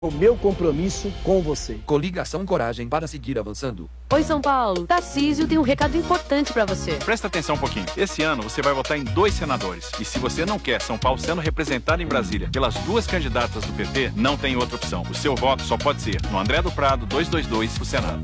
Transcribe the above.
O meu compromisso com você. Coligação Coragem para seguir avançando. Oi, São Paulo. Tarcísio tem um recado importante para você. Presta atenção um pouquinho. Esse ano você vai votar em 2 senadores. E se você não quer São Paulo sendo representado em Brasília pelas 2 candidatas do PT, não tem outra opção. O seu voto só pode ser no André do Prado 222 pro Senado.